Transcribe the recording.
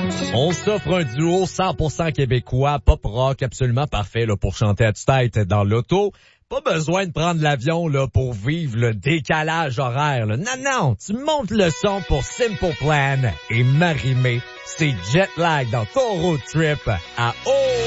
On s'offre un duo 100% québécois, pop rock, absolument parfait là, pour chanter à tue-tête dans l'auto. Pas besoin de prendre l'avion là pour vivre le décalage horaire. Là. Non, tu montes le son pour Simple Plan et Marimé. C'est Jet Lag dans ton road trip à